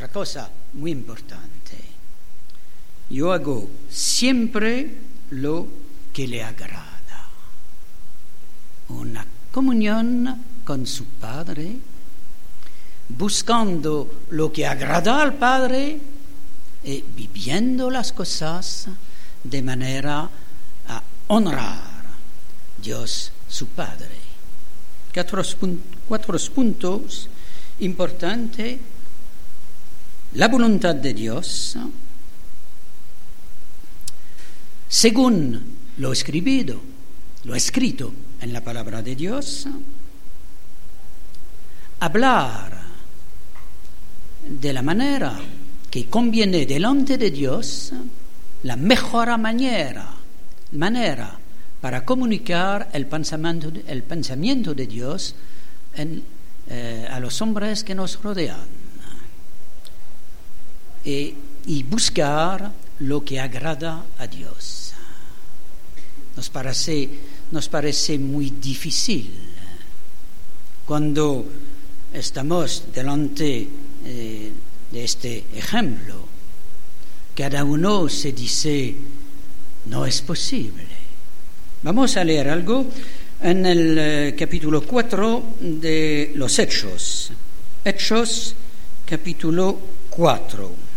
otra cosa muy importante. Yo hago siempre lo que le agrada. Una comunión con su Padre, buscando lo que agrada al Padre y viviendo las cosas de manera a honrar a Dios su Padre. Cuatro puntos importantes. La voluntad de Dios, según lo escrito en la palabra de Dios, hablar de la manera que conviene delante de Dios, la mejor manera para comunicar el pensamiento de Dios a los hombres que nos rodean y buscar lo que agrada a Dios. Nos parece muy difícil cuando estamos delante de este ejemplo. Cada uno se dice, no es posible. Vamos a leer algo en el capítulo 4 de los Hechos. Hechos, capítulo 4.